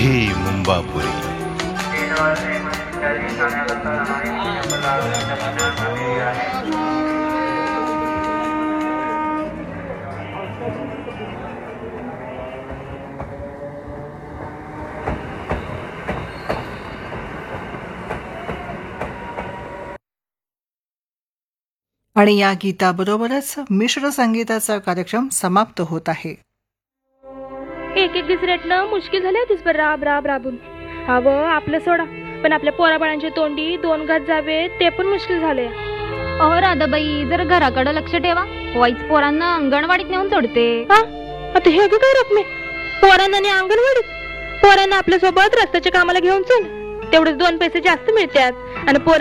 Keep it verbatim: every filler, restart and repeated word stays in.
हे मुंबापुरी. आणि या गीताबरोबरच मिश्र संगीताचा कार्यक्रम समाप्त होत आहे. एक एक दिवस रेटणं मुश्किल झाले दिसभर राब राब राबून. हवं आपलं सोडा, पण आपल्या पोराबाळांच्या तोंडी दोन घात जावे ते पण मुश्किल झाले. अहो राधाबाई, जर घराकडे लक्ष ठेवा. वाईच पोरांना अंगणवाडीत नेऊन सोडते. हा आता हे काय रकमे पोरांना आणि अंगणवाडीत. पोरांना आपल्या सोबत रस्त्याच्या कामाला घेऊन चल, तेवढेच दोन पैसे जास्त मिळतात आणि